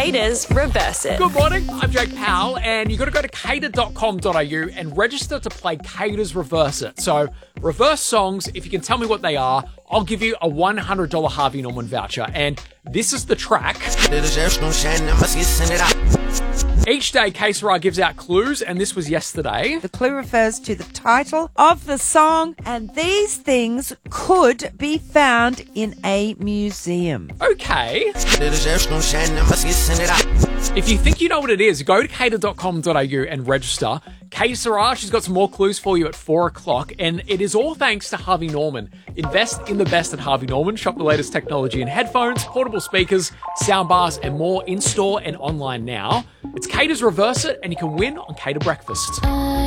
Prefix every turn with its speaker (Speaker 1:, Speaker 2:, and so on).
Speaker 1: Cater's Reverse It.
Speaker 2: Good morning, I'm Jake Powell, and you've got to go to cater.com.au and register to play Cater's Reverse It. So, reverse songs, if you can tell me what they are, I'll give you a $100 Harvey Norman voucher. And this is the track. Each day, Que Sera gives out clues, and this was yesterday.
Speaker 3: The clue refers to the title of the song, and these things could be found in a museum.
Speaker 2: Okay. If you think you know what it is, go to cater.com.au and register. Que Sera, she's got some more clues for you at 4 o'clock, and it is all thanks to Harvey Norman. Invest in the best at Harvey Norman. Shop the latest technology in headphones, portable speakers, soundbars, and more in-store and online now. It's Cater's Reverse It, and you can win on Cater Breakfast.